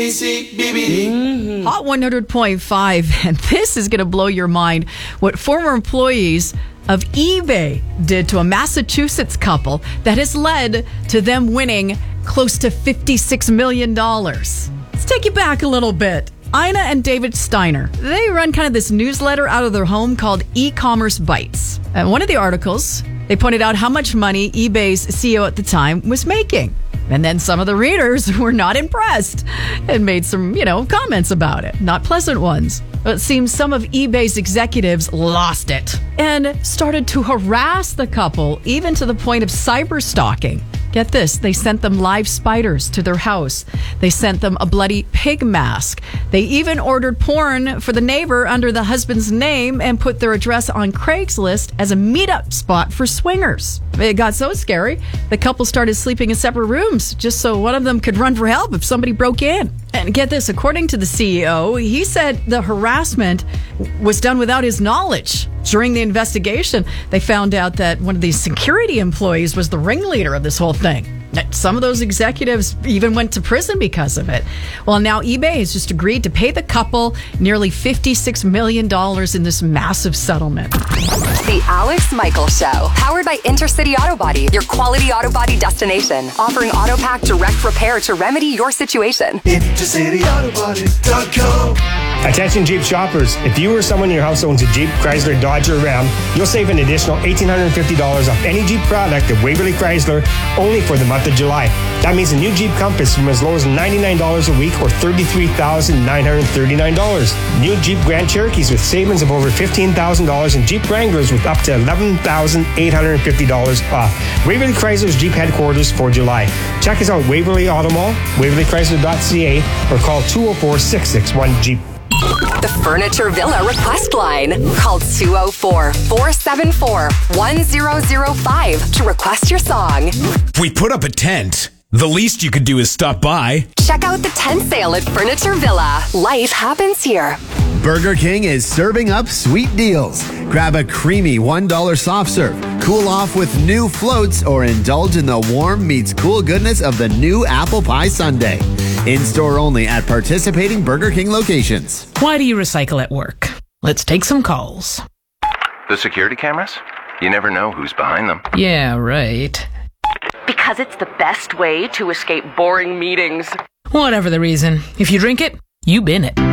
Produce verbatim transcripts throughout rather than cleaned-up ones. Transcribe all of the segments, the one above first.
Mm-hmm. Hot one hundred point five, and this is going to blow your mind. What former employees of eBay did to a Massachusetts couple that has led to them winning close to fifty-six million dollars. Let's take you back a little bit. Ina and David Steiner, they run kind of this newsletter out of their home called E-Commerce Bites. And one of the articles, they pointed out how much money eBay's C E O at the time was making. And then some of the readers were not impressed and made some, you know, comments about it. Not pleasant ones. But it seems some of eBay's executives lost it and started to harass the couple, even to the point of cyber stalking. Get this, they sent them live spiders to their house. They sent them a bloody pig mask. They even ordered porn for the neighbor under the husband's name and put their address on Craigslist as a meetup spot for swingers. It got so scary, the couple started sleeping in separate rooms just so one of them could run for help if somebody broke in. And get this, according to the C E O, he said the harassment was done without his knowledge. During the investigation, they found out that one of these security employees was the ringleader of this whole thing. Some of those executives even went to prison because of it. Well, now eBay has just agreed to pay the couple nearly fifty-six million dollars in this massive settlement. The Alex Michaels Show, powered by Intercity Auto Body, your quality auto body destination, offering AutoPack direct repair to remedy your situation. Intercity Auto Body dot com. Attention Jeep shoppers, if you or someone in your house owns a Jeep, Chrysler, Dodge, or Ram, you'll save an additional one thousand eight hundred fifty dollars off any Jeep product at Waverly Chrysler only for the month of July. That means a new Jeep Compass from as low as ninety-nine dollars a week or thirty-three thousand nine hundred thirty-nine dollars. New Jeep Grand Cherokees with savings of over fifteen thousand dollars and Jeep Wranglers with up to eleven thousand eight hundred fifty dollars off. Waverly Chrysler's Jeep headquarters for July. Check us out Waverly Auto Mall, waverly chrysler dot c a, or call two oh four, six six one, Jeep. The Furniture Villa request line. Call two oh four, four seven four, one zero zero five to request your song. We put up a tent. The least you could do is stop by. Check out the tent sale at Furniture Villa. Life happens here. Burger King is serving up sweet deals. Grab a creamy one dollar soft serve, cool off with new floats, or indulge in the warm meets cool goodness of the new apple pie sundae. In-store only at participating Burger King locations. Why do you recycle at work? Let's take some calls. The security cameras? You never know who's behind them. Yeah, right. Because it's the best way to escape boring meetings. Whatever the reason, if you drink it, you bin it.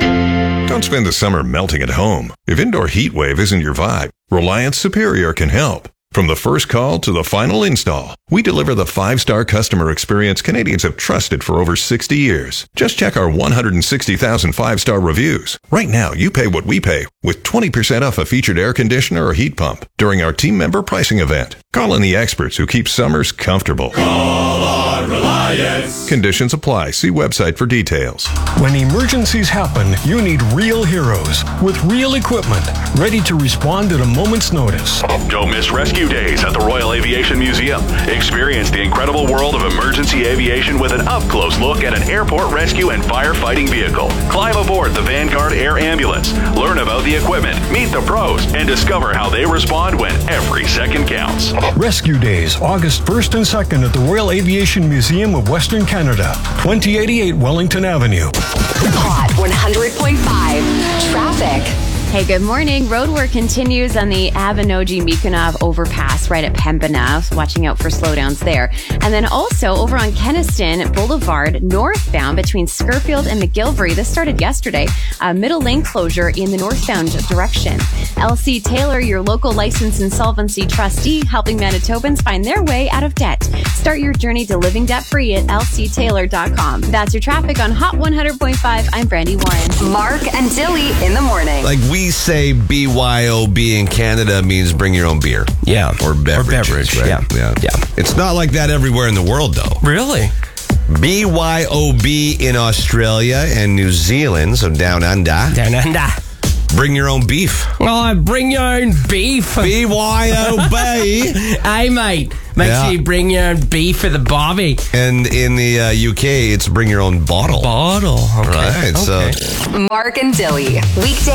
Don't spend the summer melting at home. If indoor heat wave isn't your vibe, Reliance Superior can help. From the first call to the final install, we deliver the five-star customer experience Canadians have trusted for over sixty years. Just check our one hundred sixty thousand five-star reviews. Right now, you pay what we pay with twenty percent off a featured air conditioner or heat pump during our team member pricing event. Call in the experts who keep summers comfortable. Call on Reliance. Conditions apply. See website for details. When emergencies happen, you need real heroes with real equipment ready to respond at a moment's notice. Don't miss Rescue Days at the Royal Aviation Museum. Experience the incredible world of emergency aviation with an up-close look at an airport rescue and firefighting vehicle. Climb aboard the Vanguard Air Ambulance. Learn about the equipment, meet the pros, and discover how they respond when every second counts. Rescue Days, August first and second at the Royal Aviation Museum of Western Canada, twenty eighty-eight Wellington Avenue. Hot one hundred point five. Traffic. Hey, good morning. Road work continues on the Avanoji-Mikonov overpass right at Pembina. Watching out for slowdowns there. And then also over on Kenniston Boulevard, northbound between Skirfield and McGilvery. This started yesterday. A middle lane closure in the northbound direction. L C Taylor, your local license insolvency trustee, helping Manitobans find their way out of debt. Start your journey to living debt-free at l c taylor dot com. That's your traffic on Hot one hundred point five. I'm Brandy Warren. Mark and Dilly in the morning. Like we say B Y O B in Canada means bring your own beer. Yeah. Or beverage. Or beverage, right? yeah. yeah. Yeah. It's not like that everywhere in the world, though. Really? B Y O B in Australia and New Zealand, so down under. Down under. Bring your own beef. Oh, bring your own beef. B Y O B. Hey, mate. Make Yeah. sure you bring your own beef for the barbie. And in the uh, U K, it's bring your own bottle. Bottle. Okay. Right. Okay. So. Mark and Dilly. Weekday